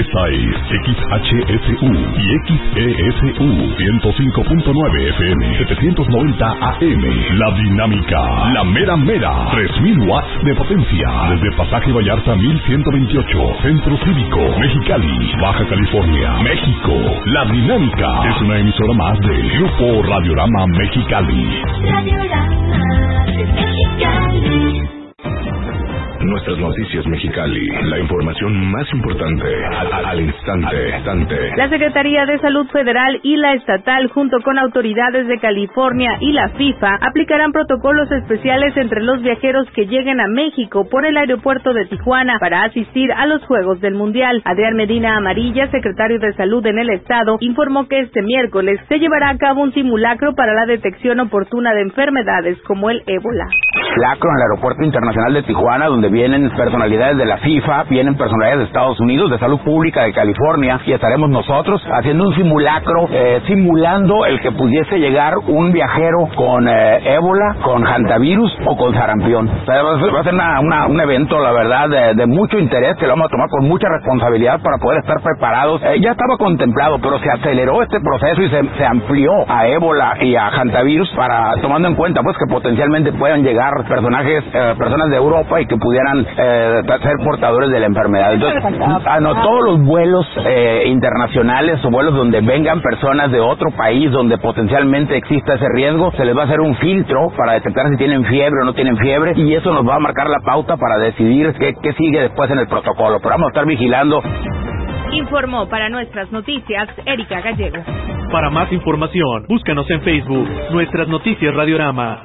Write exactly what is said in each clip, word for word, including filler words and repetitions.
Esta es X H S U y X E S U ciento cinco punto nueve F M, setecientos noventa A M. La Dinámica, la mera mera, tres mil watts de potencia. Desde Pasaje Vallarta mil ciento veintiocho, Centro Cívico, Mexicali, Baja California, México. La Dinámica es una emisora más del Grupo Radiorama Mexicali. Radiorama de Mexicali. Nuestras noticias Mexicali, la información más importante al, al, al instante, al instante. La Secretaría de Salud Federal y la estatal, junto con autoridades de California y la FIFA, aplicarán protocolos especiales entre los viajeros que lleguen a México por el aeropuerto de Tijuana para asistir a los Juegos del Mundial. Adrián Medina Amarilla, secretario de Salud en el estado, informó que este miércoles se llevará a cabo un simulacro para la detección oportuna de enfermedades como el ébola. Simulacro en el Aeropuerto Internacional de Tijuana, donde vienen personalidades de la FIFA, vienen personalidades de Estados Unidos, de Salud Pública de California, y estaremos nosotros haciendo un simulacro, eh, simulando el que pudiese llegar un viajero con eh, ébola, con hantavirus o con sarampión. O sea, va a ser una, una, un evento, la verdad, de, de mucho interés, que lo vamos a tomar con mucha responsabilidad para poder estar preparados. Eh, ya estaba contemplado, pero se aceleró este proceso y se, se amplió a ébola y a hantavirus, para tomando en cuenta pues que potencialmente puedan llegar personajes, eh, personas de Europa y que pudieran Eh, ser portadores de la enfermedad. Entonces, a no todos los vuelos eh, internacionales o vuelos donde vengan personas de otro país donde potencialmente exista ese riesgo, se les va a hacer un filtro para detectar si tienen fiebre o no tienen fiebre, y eso nos va a marcar la pauta para decidir qué, qué sigue después en el protocolo. Pero vamos a estar vigilando. Informó para Nuestras Noticias Erika Gallego. Para más información, búscanos en Facebook, Nuestras Noticias Radiorama.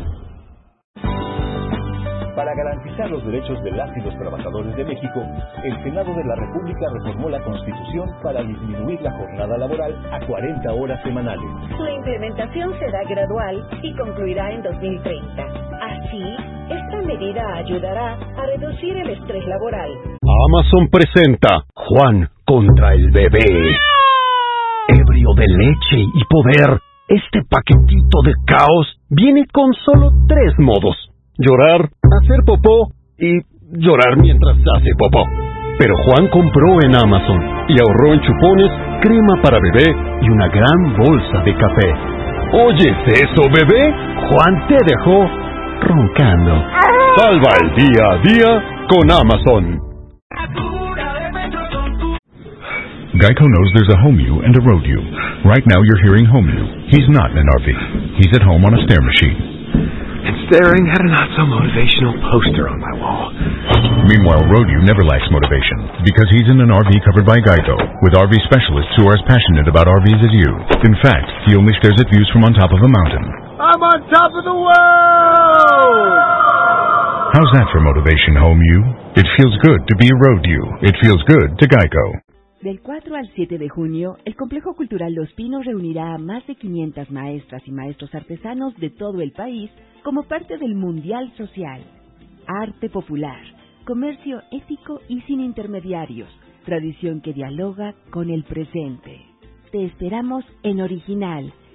Para garantizar los derechos de las y los trabajadores de México, el Senado de la República reformó la Constitución para disminuir la jornada laboral a cuarenta horas semanales. Su implementación será gradual y concluirá en dos mil treinta. Así, esta medida ayudará a reducir el estrés laboral. Amazon presenta Juan contra el bebé. Ebrio de leche y poder, este paquetito de caos viene con solo tres modos: llorar, hacer popó y llorar mientras hace popó. Pero Juan compró en Amazon y ahorró en chupones, crema para bebé y una gran bolsa de café. ¿Oyes eso, bebé? Juan te dejó roncando. Salva el día a día con Amazon. Geico knows there's a home you and a road you. Right now you're hearing home you. He's not in an R V. He's at home on a stair machine. And staring at a not-so-motivational poster on my wall. Meanwhile, Rodew never lacks motivation, because he's in an R V covered by Geico, with R V specialists who are as passionate about R Vs as you. In fact, he only stares at views from on top of a mountain. I'm on top of the world! How's that for motivation, home you? It feels good to be Rodew. It feels good to Geico. Del cuatro al siete de junio, el Complejo Cultural Los Pinos reunirá a más de quinientas maestras y maestros artesanos de todo el país como parte del Mundial Social. Arte popular, comercio ético y sin intermediarios, tradición que dialoga con el presente. Te esperamos en Original,